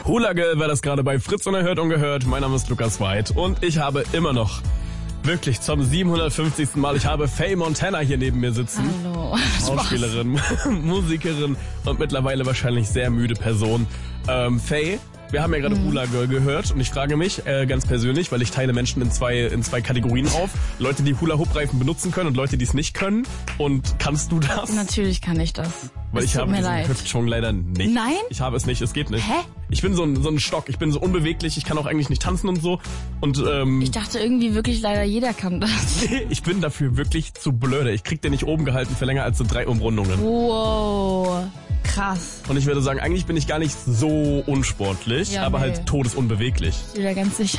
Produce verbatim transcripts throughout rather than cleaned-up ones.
Hula Girl war das gerade bei Fritz Unerhört und gehört. Mein Name ist Lukas White und ich habe immer noch, wirklich zum siebenhundertfünfzigsten Mal, ich habe Faye Montana hier neben mir sitzen. Hallo. Schauspielerin, Musikerin und mittlerweile wahrscheinlich sehr müde Person. Ähm, Faye, wir haben ja gerade mhm. Hula Girl gehört und ich frage mich äh, ganz persönlich, weil ich teile Menschen in zwei in zwei Kategorien auf. Leute, die Hula-Hoop-Reifen benutzen können und Leute, die es nicht können. Und kannst du das? Natürlich kann ich das. Weil es ich habe diesen leid. Hüftschwung leider nicht. Nein? Ich habe es nicht, es geht nicht. Hä? Ich bin so ein, so ein Stock, ich bin so unbeweglich, ich kann auch eigentlich nicht tanzen und so. Und ähm, ich dachte irgendwie wirklich leider jeder kann das. ich bin dafür wirklich zu blöde. Ich krieg den nicht oben gehalten für länger als so drei Umrundungen. Wow, krass. Und ich würde sagen, eigentlich bin ich gar nicht so unsportlich, ja, aber nee. halt todesunbeweglich. Ich bin da ganz sicher.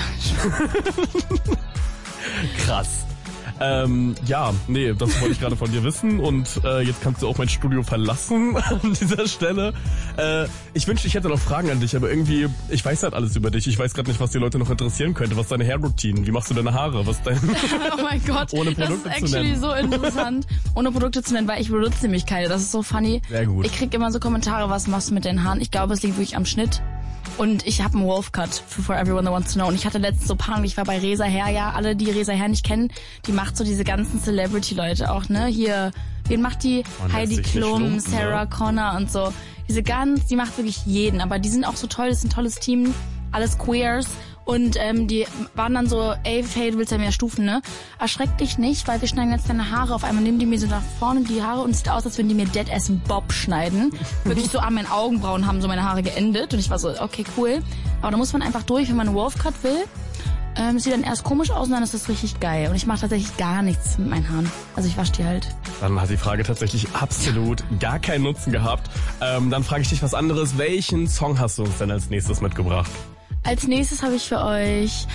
Krass. Ähm, ja, nee, das wollte ich gerade von dir wissen und äh, jetzt kannst du auch mein Studio verlassen an dieser Stelle. Äh, ich wünschte, ich hätte noch Fragen an dich, aber irgendwie, ich weiß halt alles über dich. Ich weiß gerade nicht, was die Leute noch interessieren könnte. Was ist deine Hair-Routine? Wie machst du deine Haare? Was dein oh mein Gott, ohne Produkte das ist zu actually nennen. so interessant. Ohne Produkte zu nennen, weil ich benutze nämlich keine. Das ist so funny. Sehr gut. Ich krieg immer so Kommentare, was machst du mit den Haaren? Ich glaube, es liegt wirklich am Schnitt. Und ich habe einen Wolf-Cut für For Everyone That Wants to Know. Und ich hatte letztens so Panik, ich war bei Reza Hair, ja, alle, die Reza Hair nicht kennen, die macht so diese ganzen Celebrity-Leute auch, ne? Hier, wen macht die? Man Heidi lässt sich nicht Klum, lumpen, Sarah ne? Connor und so. Diese ganz, die macht wirklich jeden. Aber die sind auch so toll, das ist ein tolles Team, alles Queers. Und ähm, die waren dann so, ey, Faye, du willst ja mehr Stufen, ne? Erschreck dich nicht, weil wir schneiden jetzt deine Haare. Auf einmal nehmen die mir so nach vorne die Haare und es sieht aus, als würden die mir Dead as Bob schneiden. Wirklich so an meinen Augenbrauen haben so meine Haare geendet. Und ich war so, okay, cool. Aber da muss man einfach durch, wenn man einen Wolf-Cut will. Ähm, sieht dann erst komisch aus und dann ist das richtig geil. Und ich mache tatsächlich gar nichts mit meinen Haaren. Also ich wasche die halt. Dann hat die Frage tatsächlich absolut gar keinen Nutzen gehabt. Ähm, dann frage ich dich was anderes. Welchen Song hast du uns denn als nächstes mitgebracht? Als nächstes habe ich für euch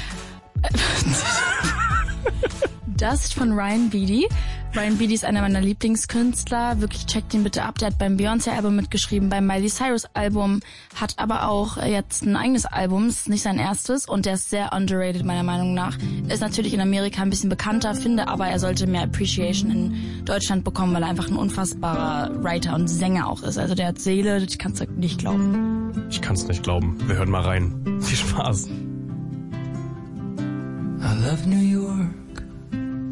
Dust von Ryan Beatty. Ryan Beatty ist einer meiner Lieblingskünstler. Wirklich, checkt ihn bitte ab. Der hat beim Beyoncé-Album mitgeschrieben, beim Miley Cyrus-Album, hat aber auch jetzt ein eigenes Album. Das ist nicht sein erstes und der ist sehr underrated, meiner Meinung nach. Ist natürlich in Amerika ein bisschen bekannter, finde aber, er sollte mehr Appreciation in Deutschland bekommen, weil er einfach ein unfassbarer Writer und Sänger auch ist. Also der hat Seele, das kannst du nicht glauben. Ich kann's nicht glauben. Wir hören mal rein. Viel Spaß. I love New York.